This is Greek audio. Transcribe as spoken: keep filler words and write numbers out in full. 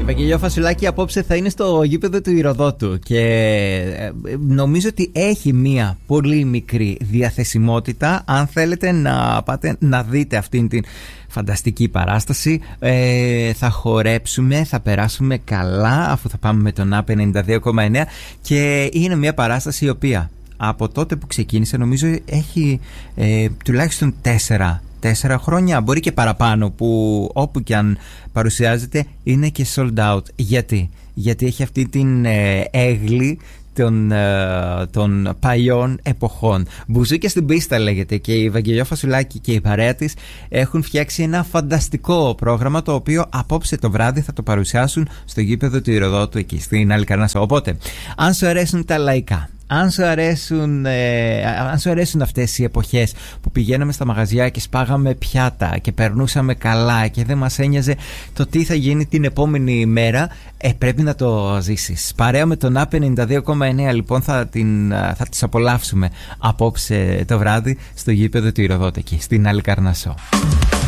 Βαγγελιό Φασουλάκη απόψε θα είναι στο γήπεδο του Ηροδότου και νομίζω ότι έχει μία πολύ μικρή διαθεσιμότητα αν θέλετε να πάτε να δείτε αυτήν την φανταστική παράσταση. ε, Θα χορέψουμε, θα περάσουμε καλά αφού θα πάμε με τον Α ενενήντα δύο κόμμα εννέα και είναι μια παράσταση η οποία από τότε που ξεκίνησε νομίζω έχει ε, τουλάχιστον τέσσερα Τέσσερα χρόνια, μπορεί και παραπάνω, που όπου και αν παρουσιάζεται είναι και sold out. Γιατί, Γιατί έχει αυτή την ε, έγλη των, ε, των παλιών εποχών. Μπουζούκια στην πίστα λέγεται, και η Βαγγελιό Φασουλάκη και η παρέα της έχουν φτιάξει ένα φανταστικό πρόγραμμα, το οποίο απόψε το βράδυ θα το παρουσιάσουν στο γήπεδο του Ηροδότου εκεί στην Αλικαρνάσσο. Οπότε, αν σου αρέσουν τα λαϊκά, Αν σου, αρέσουν, ε, αν σου αρέσουν αυτές οι εποχές που πηγαίναμε στα μαγαζιά και σπάγαμε πιάτα και περνούσαμε καλά και δεν μας ένοιαζε το τι θα γίνει την επόμενη μέρα, ε, πρέπει να το ζήσεις. Παρέα με τον Α ενενήντα δύο κόμμα εννέα λοιπόν θα, την, θα τις απολαύσουμε απόψε το βράδυ στο γήπεδο του Ηροδότη εκεί στην Αλικαρνάσσο.